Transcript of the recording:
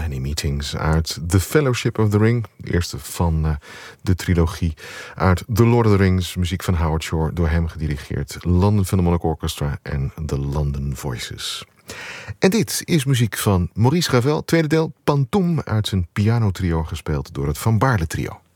Many Meetings uit The Fellowship of the Ring. De eerste van de trilogie uit The Lord of the Rings. Muziek van Howard Shore, door hem gedirigeerd. London Philharmonic Orchestra en The London Voices. En dit is muziek van Maurice Ravel. Tweede deel, Pantoum, uit zijn pianotrio gespeeld door het Van Baarle Trio.